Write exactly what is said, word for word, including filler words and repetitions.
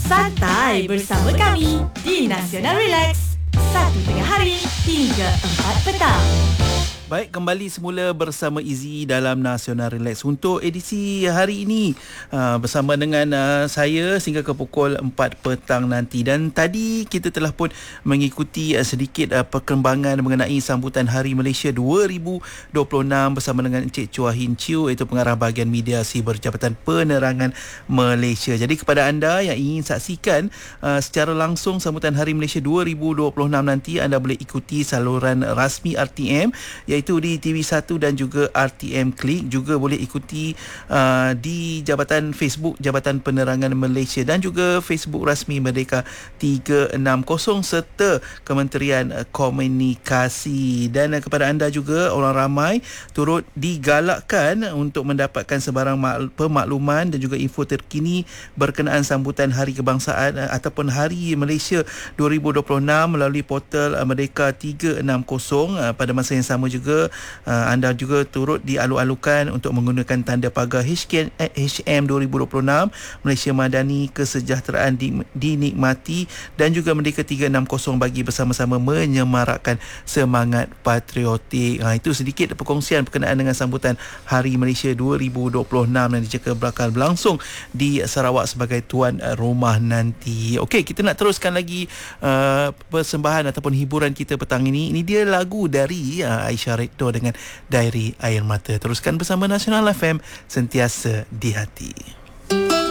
Santai bersama kami di Nasional Relax. Satu tengah hari hingga empat petang. Baik, kembali semula bersama Izzy dalam Nasional Relax untuk edisi hari ini uh, bersama dengan uh, saya sehingga ke pukul empat petang nanti. Dan tadi kita telah pun mengikuti uh, sedikit uh, perkembangan mengenai sambutan Hari Malaysia dua ribu dua puluh enam bersama dengan Encik Chua Hin Chew, iaitu pengarah bahagian media siber Jabatan Penerangan Malaysia. Jadi kepada anda yang ingin saksikan uh, secara langsung sambutan Hari Malaysia dua ribu dua puluh enam nanti, anda boleh ikuti saluran rasmi R T M, iaitu di T V satu dan juga R T M Klik. Juga boleh ikuti uh, di Jabatan Facebook Jabatan Penerangan Malaysia dan juga Facebook rasmi Merdeka tiga enam kosong serta Kementerian Komunikasi. Dan uh, kepada anda juga, orang ramai turut digalakkan untuk mendapatkan sebarang mak- pemakluman dan juga info terkini berkenaan sambutan Hari Kebangsaan uh, ataupun Hari Malaysia dua ribu dua puluh enam melalui portal uh, Merdeka tiga enam kosong. Uh, pada masa yang sama juga, Uh, anda juga turut dialu-alukan untuk menggunakan tanda pagar H M dua ribu dua puluh enam Malaysia Madani, kesejahteraan di, dinikmati, dan juga Merdeka tiga enam kosong bagi bersama-sama menyemarakkan semangat patriotik. Ha, itu sedikit perkongsian berkenaan dengan sambutan Hari Malaysia dua ribu dua puluh enam yang dijangka bakal berlangsung di Sarawak sebagai tuan rumah nanti. Okey, kita nak teruskan lagi uh, persembahan ataupun hiburan kita petang ini. Ini dia lagu dari uh, Aisyah Rektor dengan Diary Air Mata. Teruskan bersama Nasional F M, sentiasa di hati.